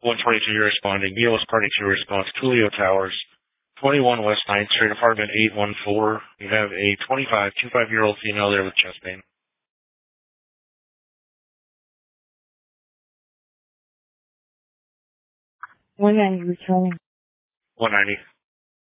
122, you're responding. EOS Party 2 response, Coolio Towers, 21 West 9th Street, apartment 814. You have a 25-year-old female there with chest pain. 190 returning. 190.